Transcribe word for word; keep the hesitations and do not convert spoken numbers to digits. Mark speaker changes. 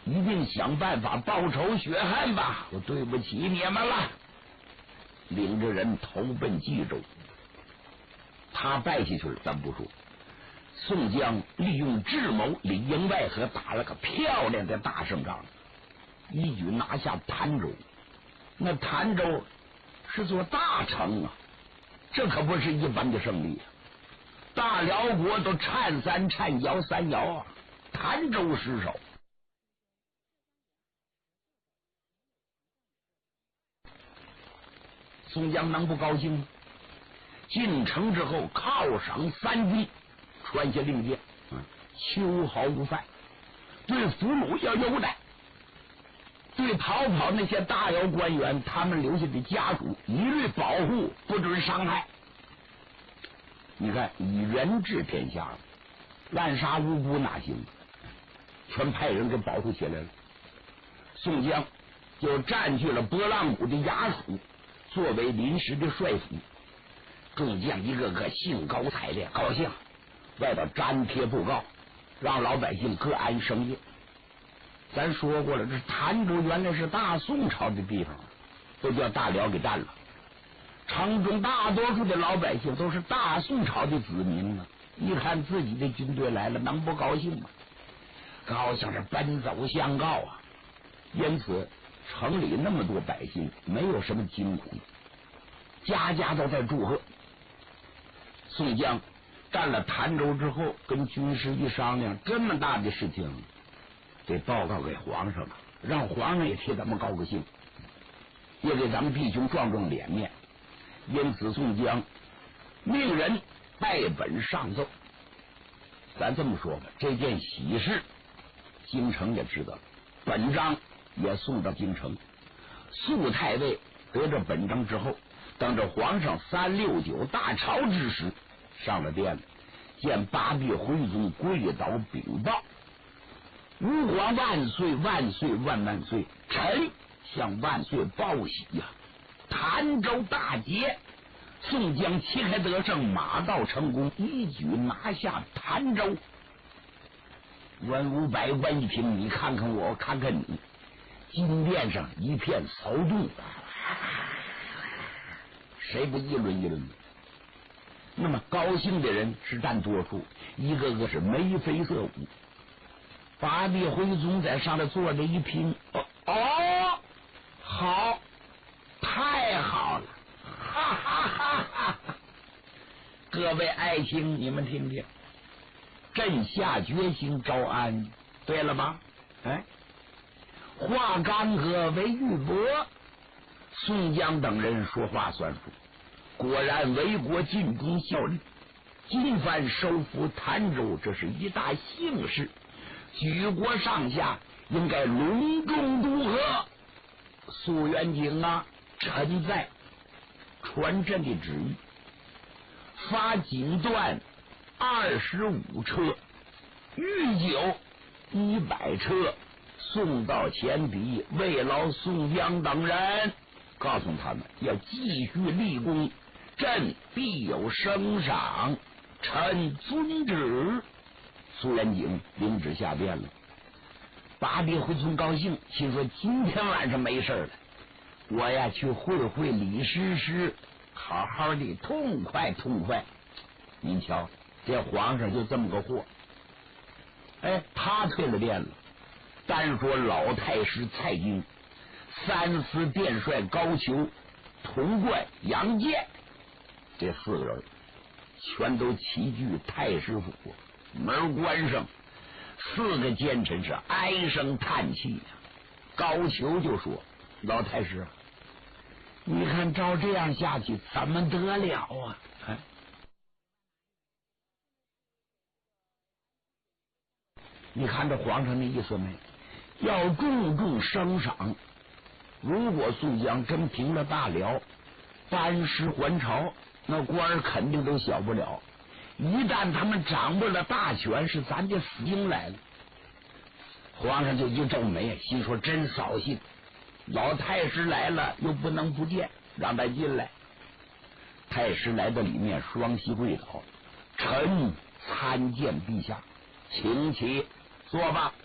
Speaker 1: 一定想办法报仇雪恨吧！我对不起你们了。领着人投奔冀州，他败下去了，咱不说。宋江利用智谋，里应外合，打了个漂亮的大胜仗，一举拿下潭州。那潭州是座大城啊，这可不是一般的胜利啊！大辽国都颤三颤摇三摇啊，潭州失守。宋江能不高兴吗？进城之后，犒赏三军，传下令箭，嗯，秋毫无犯，对俘虏要优待，对逃跑那些大辽官员，他们留下的家属一律保护，不准伤害。你看，以人治天下，滥杀无辜哪行？全派人给保护起来了。宋江就占据了波浪谷的衙署，作为临时的帅府。众将一个个兴高采烈，高兴，外头粘贴布告，让老百姓各安生业。咱说过了，这潭州原来是大宋朝的地方，都叫大辽给占了。城中大多数的老百姓都是大宋朝的子民啊，一看自己的军队来了，能不高兴吗？高兴是奔走相告啊。因此城里那么多百姓没有什么惊恐，家家都在祝贺。宋江占了潭州之后，跟军师一商量，这么大的事情得报告给皇上了，让皇上也替咱们高个兴，也给咱们弟兄壮壮脸面。因此宋江命人带本上奏。咱这么说吧，这件喜事京城也知道了，本章也送到京城。肃太尉得着本章之后，等着皇上三六九大朝之时，上了殿了，见八臂辉宗跪倒禀报：吾皇万岁万岁万万岁！臣向万岁报喜呀、啊！潭州大捷，宋江旗开得胜，马到成功，一举拿下潭州。文武百官一听，你看看我，看看你，金殿上一片骚动，谁不议论议论？那么高兴的人是占多数，一个个是眉飞色舞。八臂辉宗在上头坐着一听，哦哦，好，太好了，哈哈哈哈！各位爱卿，你们听听，朕下决心招安，对了吧？哎，化干戈为玉帛，宋江等人说话算数，果然为国尽忠效力。今番收复潭州，这是一大幸事，举国上下应该隆重祝贺。苏元景啊，臣在，传朕的旨意，发锦缎二十五车，御酒一百车，送到前敌，慰劳宋江等人，告诉他们要继续立功，朕必有升赏，臣遵旨。苏元景领旨下殿了。八臂辉宗高兴，心说今天晚上没事了，我呀去会会李师师，好好的痛快痛快。您瞧，这皇上就这么个货。哎，他退了殿了。单说老太师蔡京、三司殿帅高俅、潼关杨健这四个人全都齐聚太师府，门关上，四个奸臣是唉声叹气呀、啊。高俅就说：“老太师，你看照这样下去怎么得了啊？”哎，你看这皇上的意思没？要重重升赏。如果宋江真平了大辽，班师还朝，那官儿肯定都小不了。一旦他们掌握了大权，是咱的死刑来了。皇上就一皱眉，心说真扫兴。老太师来了，又不能不见，让他进来。太师来到里面，双膝跪倒，臣参见陛下，请起，坐吧。